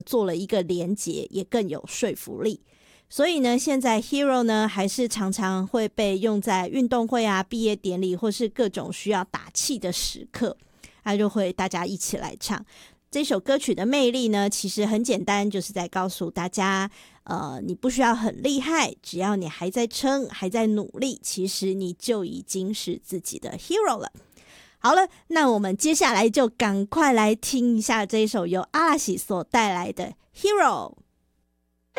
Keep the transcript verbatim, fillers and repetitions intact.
做了一个连结，也更有说服力。所以呢，现在 Hero 呢还是常常会被用在运动会啊、毕业典礼或是各种需要打气的时刻，它就会大家一起来唱。这首歌曲的魅力呢，其实很简单，就是在告诉大家，呃，你不需要很厉害，只要你还在撑，还在努力，其实你就已经是自己的 hero 了。好了，那我们接下来就赶快来听一下这一首由阿拉西所带来的 Hero。